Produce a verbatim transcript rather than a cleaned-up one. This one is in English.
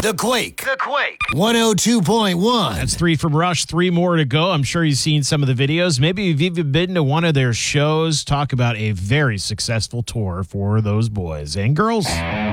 The Quake. The Quake. one oh two point one. That's three from Rush, three more to go. I'm sure you've seen some of the videos. Maybe you've even been to one of their shows. Talk about a very successful tour for those boys and girls.